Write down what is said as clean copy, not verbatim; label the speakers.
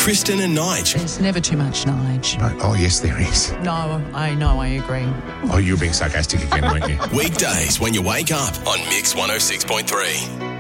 Speaker 1: Kristen and Nige.
Speaker 2: There's never too much, Nige.
Speaker 3: No, oh, yes, there is.
Speaker 2: No, I agree.
Speaker 3: Oh, you're being sarcastic again, weren't you?
Speaker 1: Weekdays when you wake up on Mix 106.3.